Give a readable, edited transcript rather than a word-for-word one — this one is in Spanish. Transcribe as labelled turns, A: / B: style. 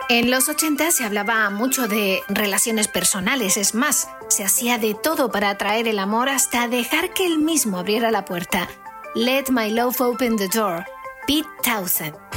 A: En los 80 se hablaba mucho de relaciones personales, es más, se hacía de todo para atraer el amor hasta dejar que él mismo abriera la puerta. Let My Love Open the Door, Pete Townshend.